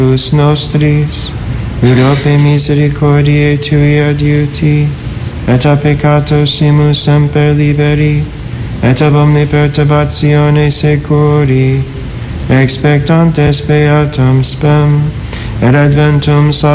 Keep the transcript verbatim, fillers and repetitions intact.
nostris, Europe misericordiae Tui adiuti, et a peccatosimus semper liberi, et ab omni perturbatione securi, expectantes beatum spem, et adventum